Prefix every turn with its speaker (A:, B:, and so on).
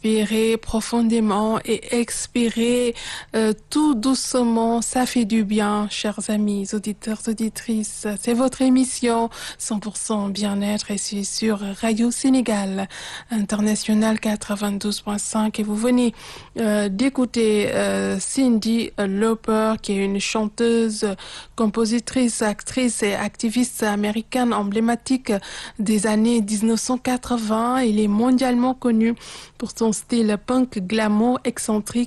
A: inspirez profondément et expirez tout doucement. Ça fait du bien, chers amis, auditeurs, auditrices. C'est votre émission 100% bien-être et c'est sur Radio Sénégal International 92.5 et vous venez d'écouter Cyndi Lauper qui est une chanteuse, compositrice, actrice et activiste américaine emblématique des années 1980. Il est mondialement connu pour son style punk glamour excentrique